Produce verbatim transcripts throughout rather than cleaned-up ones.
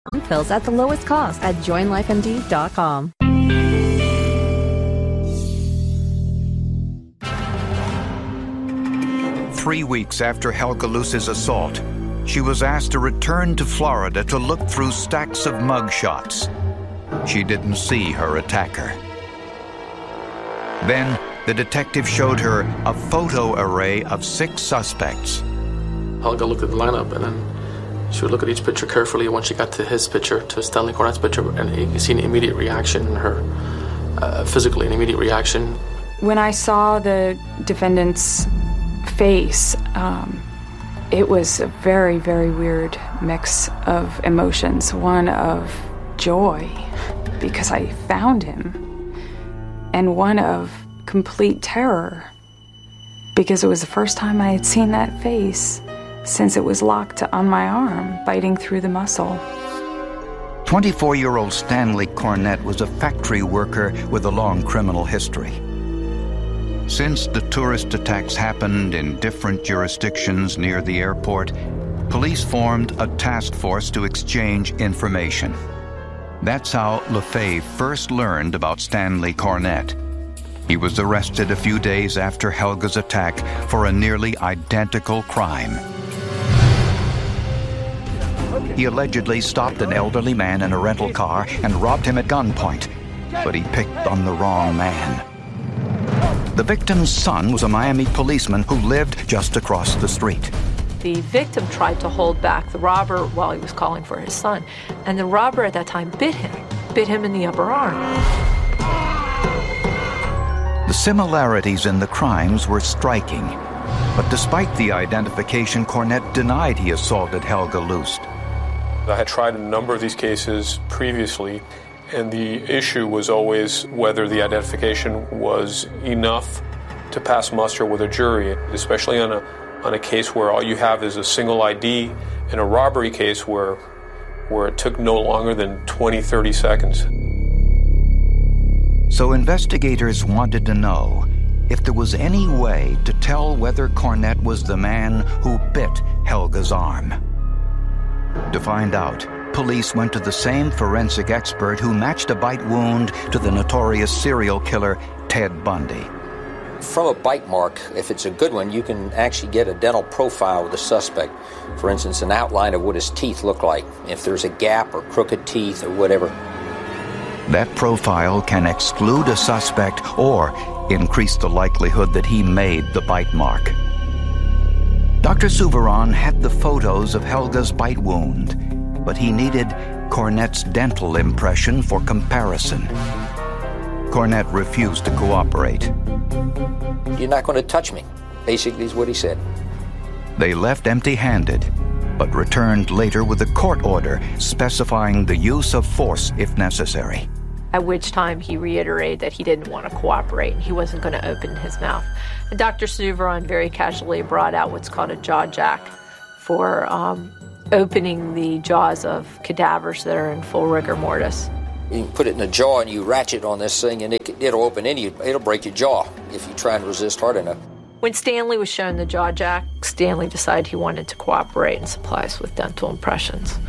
pills at the lowest cost at join life M D dot com. Three weeks after Helga Luce's assault, she was asked to return to Florida to look through stacks of mugshots. She didn't see her attacker. Then, the detective showed her a photo array of six suspects. Helga looked at the lineup, and then she would look at each picture carefully. When she got to his picture, to Stanley Cornett's picture, and you could see an immediate reaction in her, uh, physically, an immediate reaction. When I saw the defendant's face, um, it was a very, very weird mix of emotions. One of joy, because I found him, and one of complete terror, because it was the first time I had seen that face since it was locked on my arm, biting through the muscle. twenty-four-year-old Stanley Cornett was a factory worker with a long criminal history. Since the tourist attacks happened in different jurisdictions near the airport, police formed a task force to exchange information. That's how LaFave first learned about Stanley Cornett. He was arrested a few days after Helga's attack for a nearly identical crime. He allegedly stopped an elderly man in a rental car and robbed him at gunpoint, but he picked on the wrong man. The victim's son was a Miami policeman who lived just across the street. The victim tried to hold back the robber while he was calling for his son, and the robber at that time bit him, bit him in the upper arm. The similarities in the crimes were striking, but despite the identification, Cornett denied he assaulted Helga Luce. I had tried a number of these cases previously, and the issue was always whether the identification was enough to pass muster with a jury, especially on a on a case where all you have is a single I D, in a robbery case where where it took no longer than twenty, thirty seconds. So investigators wanted to know if there was any way to tell whether Cornett was the man who bit Helga's arm. To find out, police went to the same forensic expert who matched a bite wound to the notorious serial killer Ted Bundy. From a bite mark, if it's a good one, you can actually get a dental profile of the suspect. For instance, an outline of what his teeth look like, if there's a gap or crooked teeth or whatever. That profile can exclude a suspect or increase the likelihood that he made the bite mark. Doctor Souveron had the photos of Helga's bite wound, but he needed Cornett's dental impression for comparison. Cornett refused to cooperate. You're not going to touch me, basically is what he said. They left empty-handed, but returned later with a court order specifying the use of force if necessary. At which time he reiterated that he didn't want to cooperate and he wasn't going to open his mouth. And Doctor Souveron very casually brought out what's called a jaw jack for um, opening the jaws of cadavers that are in full rigor mortis. You can put it in the jaw and you ratchet on this thing and it, it'll open in you. It'll break your jaw if you try and resist hard enough. When Stanley was shown the jaw jack, Stanley decided he wanted to cooperate and supply us with dental impressions.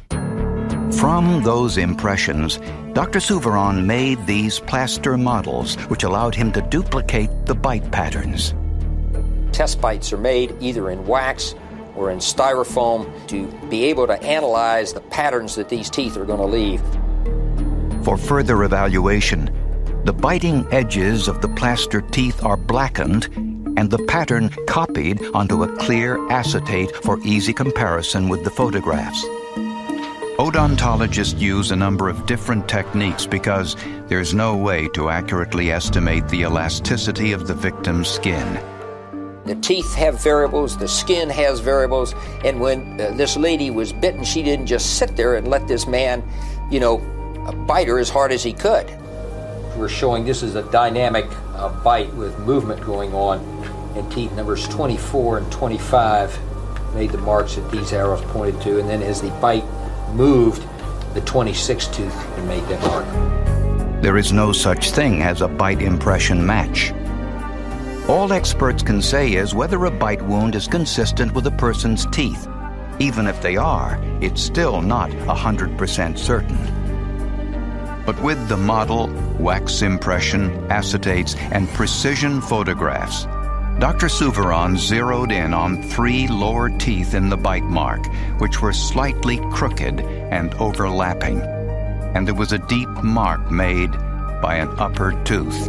From those impressions, Doctor Souveron made these plaster models which allowed him to duplicate the bite patterns. Test bites are made either in wax or in styrofoam to be able to analyze the patterns that these teeth are going to leave. For further evaluation, the biting edges of the plaster teeth are blackened and the pattern copied onto a clear acetate for easy comparison with the photographs. Odontologists use a number of different techniques because there's no way to accurately estimate the elasticity of the victim's skin. The teeth have variables, the skin has variables, and when uh, this lady was bitten, she didn't just sit there and let this man, you know, bite her as hard as he could. We're showing this is a dynamic uh, bite with movement going on, and teeth numbers twenty-four and twenty-five made the marks that these arrows pointed to, and then as the bite moved, the twenty-sixth tooth made that mark. There is no such thing as a bite impression match. All experts can say is whether a bite wound is consistent with a person's teeth. Even if they are, it's still not one hundred percent certain. But with the model, wax impression, acetates, and precision photographs, Doctor Souviron zeroed in on three lower teeth in the bite mark, which were slightly crooked and overlapping, and there was a deep mark made by an upper tooth.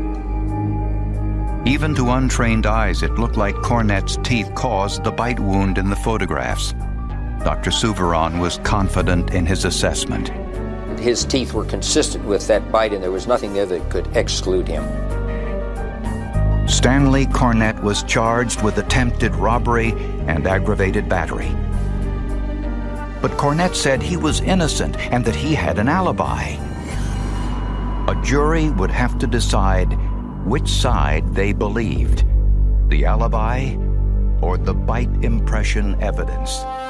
Even to untrained eyes, it looked like Cornett's teeth caused the bite wound in the photographs. Doctor Souviron was confident in his assessment. His teeth were consistent with that bite, and there was nothing there that could exclude him. Stanley Cornett was charged with attempted robbery and aggravated battery. But Cornett said he was innocent and that he had an alibi. A jury would have to decide which side they believed, the alibi or the bite impression evidence.